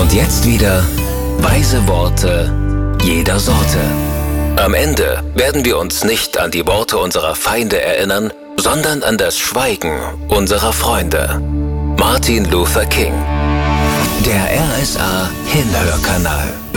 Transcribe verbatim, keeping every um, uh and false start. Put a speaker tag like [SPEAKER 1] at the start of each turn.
[SPEAKER 1] Und jetzt wieder weise Worte jeder Sorte. Am Ende werden wir uns nicht an die Worte unserer Feinde erinnern, sondern an das Schweigen unserer Freunde. Martin Luther King. Der R S A Hinhörkanal.